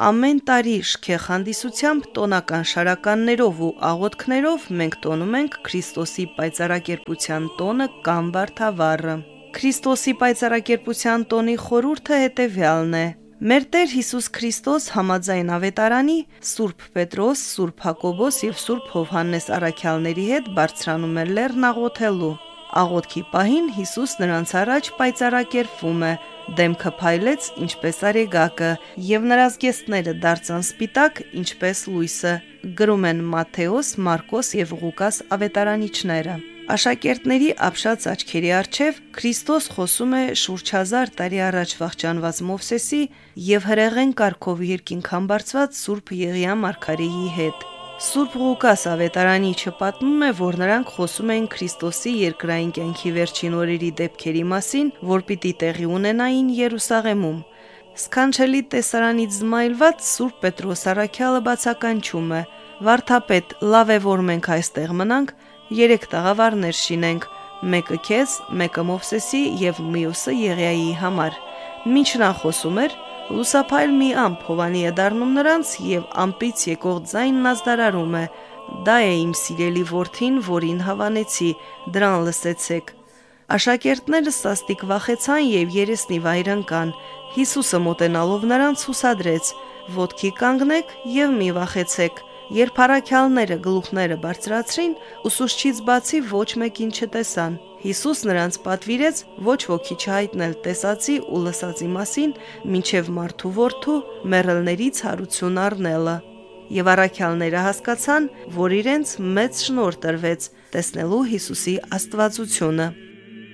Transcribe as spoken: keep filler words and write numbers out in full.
Ամեն տարի շքեղ հանդիսությամբ տոնական շարականներով ու աղոթքներով մենք տոնում ենք Քրիստոսի պայծառակերպության տոնը կամ Վարդավառը։ Քրիստոսի պայծառակերպության տոնի խորհուրդը հետևյալն է. Մեր Տեր Հիսուս Քրիստոս համաձայն ավետարանի Սուրբ Պետրոս, Սուրբ Հակոբոս և Սուրբ Հովհաննես առաքյալների հետ բարձրանում է լեռն աղոթելու։ Աղոթքի պահին Հիսուս նրանց առաջ պայծառակերպվում է, դեմքը փայլեց ինչպես արեգակը, և նրա զգեստները դարձան սպիտակ ինչպես լույսը, գրում են Մատթեոս, Մարկոս և Ղուկաս ավետարանիչները։ Աշակերտների ապշած աչքերի առջև Քրիստոս խոսում է շուրջ հազար տարի առաջ վախճանված Մովսեսի և հրեղեն կարգով երկինք համբարձված Սուրբ Եղիա մարգարեի հետ։ Սուրբ Ղուկաս ավետարանիչը պատմում է, որ նրանք խոսում էին Քրիստոսի երկրային կյանքի վերջին օրերի դեպքերի մասին, որ պիտի տեղի ունենային Երուսաղեմում։ Սքանչելի տեսարանից զմայլված Սուրբ Պետրոս առաքյալը բացականչում է. «Վարդապետ, լավ է, որ մենք այստեղ մնանք, երեք տաղավարներ շինենք, մեկը քեզ, մեկը Մովսեսի և մյուսը Եղիայի համար»։ Մինչ նա խոսում էր, լուսափայլ մի ամպ Հովանի է դառնում նրանց և ամպից եկող ձայնն ազդարարում է. «Դա է իմ սիրելի որդին, որին հավանեցի, դրան լսեցեք»։ Աշակերտները սաստիկ վախեցան և երեսնիվայր ընկան։ Հիսուսը մոտենալով նրանց հուսադրեց. «Ոտքի կանգնեք և մի վախեցեք»։ Երբ առաքյալները գլուխները բարձրացրին, ուսուցչից բացի ոչ մեկին չտեսան։ Հիսուս նրանց պատվիրեց ոչ ոքի չհայտնել տեսածի ու լսածի մասին, մինչև մարդու որդու մեռելներից հարություն առնելը։ Եվ առաքյալները հասկացան, որ իրենց մեծ շնորհ տրվեց տեսնելու Հիսուսի աստվածությունը։